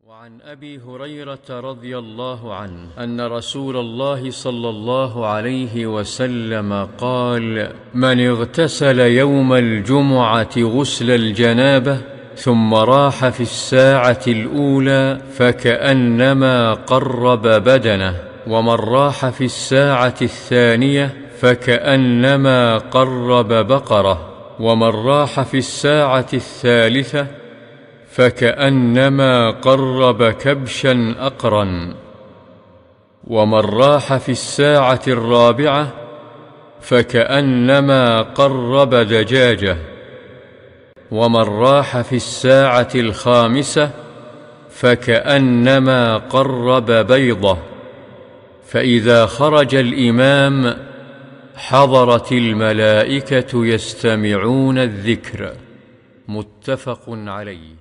وعن أبي هريرة رضي الله عنه أن رسول الله صلى الله عليه وسلم قال: من اغتسل يوم الجمعة غسل الجنابة ثم راح في الساعة الأولى فكأنما قرب بدنه، ومن راح في الساعة الثانية فكأنما قرب بقرة، ومن راح في الساعة الثالثة فكأنما قرب كبشا أقرا، ومن راح في الساعة الرابعة فكأنما قرب دجاجة، ومن راح في الساعة الخامسة فكأنما قرب بيضة. فإذا خرج الإمام حضرت الملائكة يستمعون الذكر. متفق عليه.